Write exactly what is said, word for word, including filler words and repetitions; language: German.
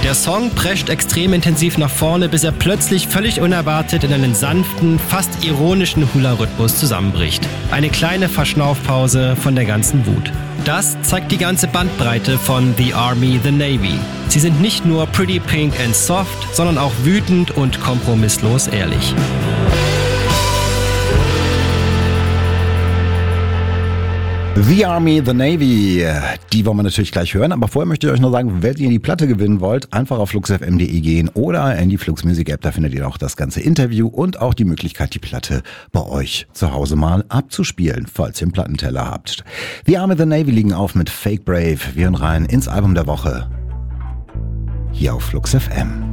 Der Song prescht extrem intensiv nach vorne, bis er plötzlich völlig unerwartet in einen sanften, fast ironischen Hula-Rhythmus zusammenbricht. Eine kleine Verschnaufpause von der ganzen Wut. Das zeigt die ganze Bandbreite von The Army, The Navy. Sie sind nicht nur pretty pink and soft, sondern auch wütend und kompromisslos ehrlich. The Army, The Navy, die wollen wir natürlich gleich hören, aber vorher möchte ich euch noch sagen, wenn ihr die Platte gewinnen wollt, einfach auf flux f m punkt d e gehen oder in die Flux Music App, da findet ihr auch das ganze Interview und auch die Möglichkeit, die Platte bei euch zu Hause mal abzuspielen, falls ihr einen Plattenteller habt. The Army, The Navy liegen auf mit Fake Brave, wir hören rein ins Album der Woche, hier auf Flux F M.